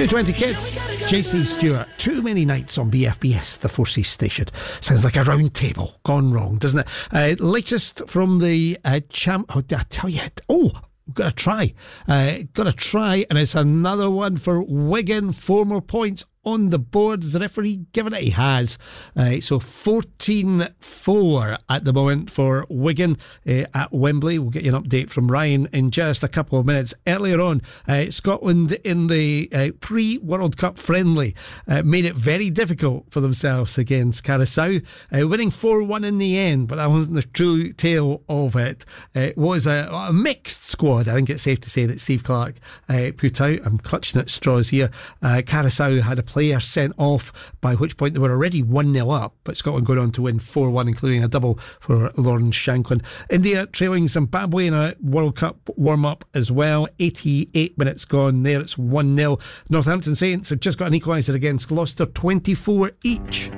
220 Kid, JC Stewart. Too many nights on BFBS, the Four Seas station. Sounds like a round table gone wrong, doesn't it? Latest from the champ. Oh, did I tell you? We've got to try. And it's another one for Wigan. 4 more points on the board. Has the referee given it? He has. So 14-4 at the moment for Wigan at Wembley. We'll get you an update from Ryan in just a couple of minutes. Earlier on, Scotland in the pre-World Cup friendly made it very difficult for themselves against Curaçao, winning 4-1 in the end, but that wasn't the true tale of it. It was a mixed squad. I think it's safe to say that Steve Clarke put out. I'm clutching at straws here. Curaçao had a player sent off, by which point they were already 1-0 up, but Scotland going on to win 4-1, including a double for Lawrence Shankland. India trailing Zimbabwe in a World Cup warm-up as well. 88 minutes gone there, it's 1-0. Northampton Saints have just got an equaliser against Gloucester, 24 each.